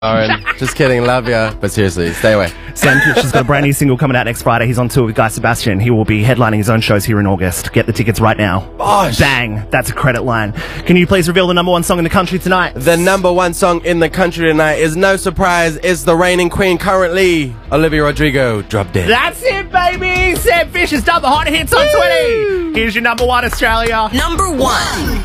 Lauren, just kidding, love ya. But seriously, stay away. Sam Kitch has got a brand new single coming out next Friday. He's on tour with Guy Sebastian. He will be headlining his own shows here in August. Get the tickets right now. Bosh. Bang, that's a credit line. Can you please reveal the number one song in the country tonight? The number one song in the country tonight is no surprise. It's the reigning queen currently, Olivia Rodrigo. Drop Dead. That's it, baby. Sam Fish has done the hot hits on 20. Here's your number one, Australia. Number one.